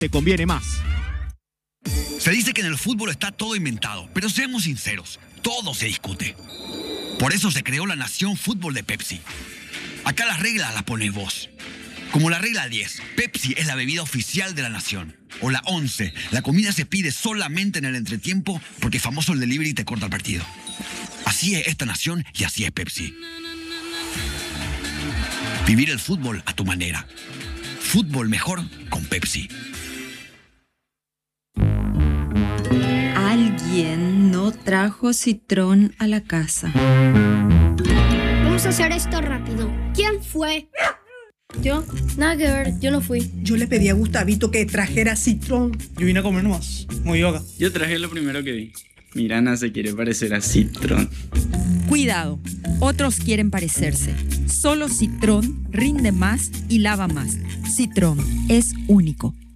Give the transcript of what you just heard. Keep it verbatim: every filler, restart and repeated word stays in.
te conviene más. Se dice que en el fútbol está todo inventado, pero seamos sinceros, todo se discute. Por eso se creó la Nación Fútbol de Pepsi. Acá las reglas las pones vos. Como la regla diez, Pepsi es la bebida oficial de la nación. O la once, la comida se pide solamente en el entretiempo porque famoso el delivery te corta el partido. Así es esta nación y así es Pepsi. Vivir el fútbol a tu manera. Fútbol mejor con Pepsi. Alguien no trajo citrón a la casa. Vamos a hacer esto rápido. ¿Quién fue? Yo, nada que ver, yo no fui. Yo le pedí a Gustavito que trajera citrón. Yo vine a comer nomás, muy yoga. Yo traje lo primero que vi. Mirana se quiere parecer a Citrón. Cuidado, otros quieren parecerse. Solo Citrón rinde más y lava más. Citrón es único.